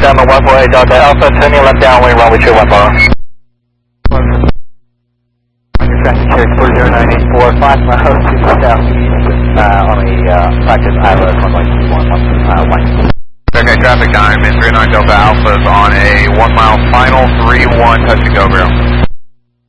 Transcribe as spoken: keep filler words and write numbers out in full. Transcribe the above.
on the one four eight Delta Alpha, turning left downwind, runway two one four. Traffic check four zero nine eight four, five miles to the southeast, uh, on a uh, practice I L O runway two one one, uh, one. Okay, traffic time is three nine Delta Alpha is on a one mile final, three one touch and go, Bureau.